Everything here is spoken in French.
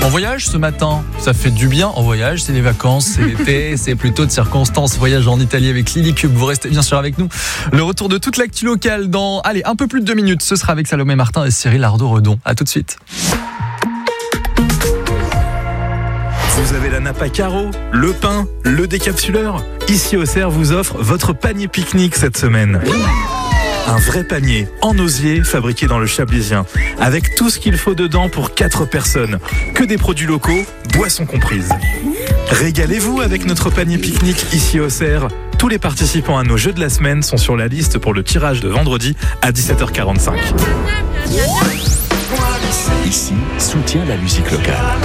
En voyage ce matin, ça fait du bien. En voyage, c'est les vacances, c'est l'été, c'est plutôt de circonstances. Voyage en Italie avec Lily Cube. Vous restez bien sûr avec nous. Le retour de toute l'actu locale dans, un peu plus de 2 minutes. Ce sera avec Salomé Martin et Cyril Ardo-Redon. À tout de suite. Vous avez la nappe à carreaux, le pain, le décapsuleur. Ici Auxerre vous offre votre panier pique-nique cette semaine. Un vrai panier en osier fabriqué dans le Chablisien, avec tout ce qu'il faut dedans pour 4 personnes. Que des produits locaux, boissons comprises. Régalez-vous avec notre panier pique-nique ici au Auxerre. Tous les participants à nos jeux de la semaine sont sur la liste pour le tirage de vendredi à 17h45. Ici, soutient la musique locale.